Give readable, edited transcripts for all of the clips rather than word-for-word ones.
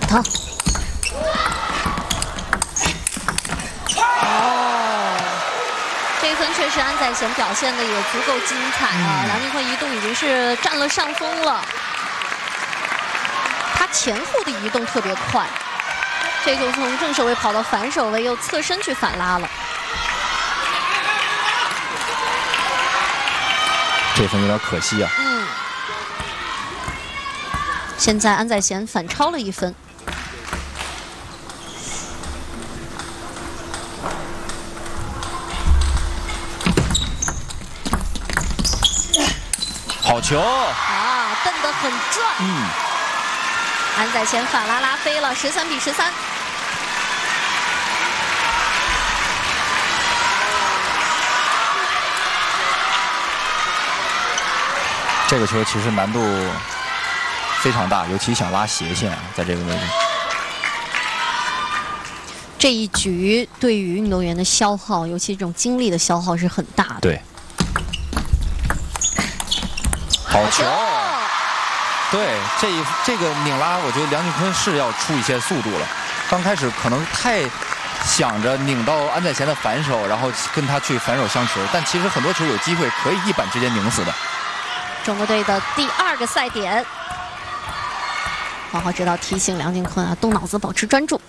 他。这一分确实安宰贤表现的也足够精彩啊！梁靖昆一度已经是占了上风了，他前后的移动特别快，这就从正手位跑到反手位，又侧身去反拉了。 这分有点可惜啊。 现在安宰贤反超了1分。 好球啊，蹬得很转。安宰贤反拉拉飞了，13比13。 这个球其实难度非常大，尤其想拉斜线，在这个位置。 这一局对于运动员的消耗，尤其这种精力的消耗是很大的。 对。 好球！对，这个拧拉，我觉得梁靖昆是要出一些速度了。刚开始可能太想着拧到安宰贤的反手，然后跟他去反手相持，但其实很多球有机会可以一板之间拧死的。 中国队的第2个赛点，黄浩指导提醒梁靖昆啊，动脑子，保持专注。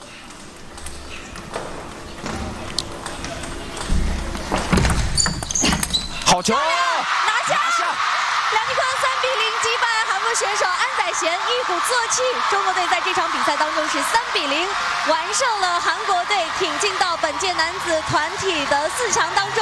好球！ 梁靖昆3比0击败韩国选手安宰贤，一鼓作气，中国队在这场比赛当中是3比0完胜了韩国队，挺进到本届男子团体的4强当中。